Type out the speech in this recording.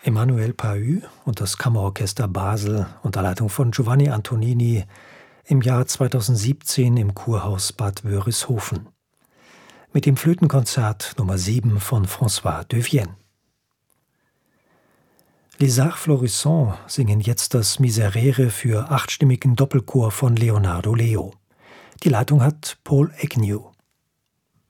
Emmanuel Pahud und das Kammerorchester Basel unter Leitung von Giovanni Antonini im Jahr 2017 im Kurhaus Bad Wörishofen. Mit dem Flötenkonzert Nummer 7 von François de Vienne. Les Arts Florissants singen jetzt das Miserere für achtstimmigen Doppelchor von Leonardo Leo. Die Leitung hat Paul Agnew.